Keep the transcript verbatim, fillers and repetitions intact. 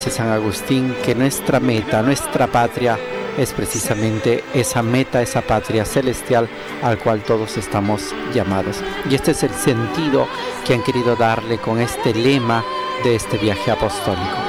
San Agustín, que nuestra meta, nuestra patria es precisamente esa meta, esa patria celestial al cual todos estamos llamados. Y este es el sentido que han querido darle con este lema de este viaje apostólico.